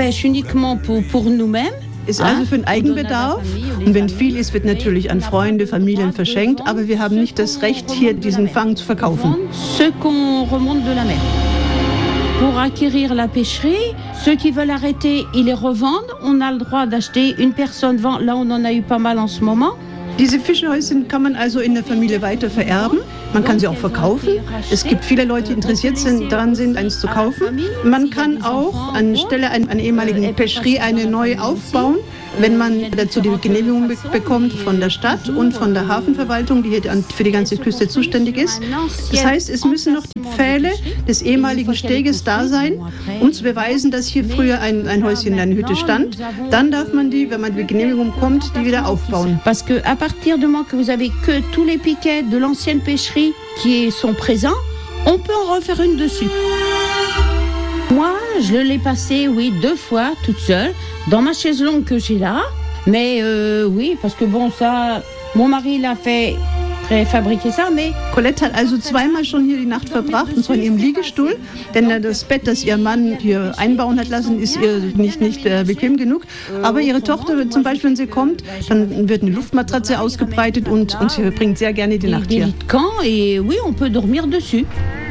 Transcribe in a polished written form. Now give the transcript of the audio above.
pêche uniquement pour nous-mêmes. Ist also für den Eigenbedarf. Und wenn viel ist, wird natürlich an Freunde, Familien verschenkt. Aber wir haben nicht das Recht, hier diesen Fang zu verkaufen. Ce qu'on remonte de la mer. Pour acquérir la pêcherie, ceux qui veulent arrêter, ils les revendent. On a le droit d'acheter. Une personne vend. Là, on en a eu pas mal en ce moment. Diese Fischhäuschen kann man also in der Familie weiter vererben. Man kann sie auch verkaufen. Es gibt viele Leute, die interessiert daran sind, eins zu kaufen. Man kann auch anstelle einer ehemaligen Pêcherie eine neue aufbauen, wenn man dazu die Genehmigung bekommt von der Stadt und von der Hafenverwaltung, die hier für die ganze Küste zuständig ist. Das heißt, es müssen noch die Pfähle des ehemaligen Steges da sein, um zu beweisen, dass hier früher ein Häuschen, eine Hütte stand. Dann darf man die, wenn man die Genehmigung bekommt, die wieder aufbauen. Parce que à partir du moment que vous avez que tous les piquets de l'ancienne pêcherie qui sont présents, on peut en refaire une dessus. Moi, je l'ai passé, oui, 2 fois, toute seule, dans ma chaise longue que j'ai là. Mais oui, parce que bon, ça, mon mari l'a fait préfabriquer ça, mais... Colette hat also zweimal schon hier die Nacht verbracht, und zwar in ihrem Liegestuhl. Denn das Bett, das ihr Mann hier einbauen hat lassen, ist ihr nicht bequem genug. Aber ihre Tochter, zum Beispiel, wenn sie kommt, dann wird eine Luftmatratze ausgebreitet und sie verbringt sehr gerne die Nacht hier. Et oui, on peut dormir dessus.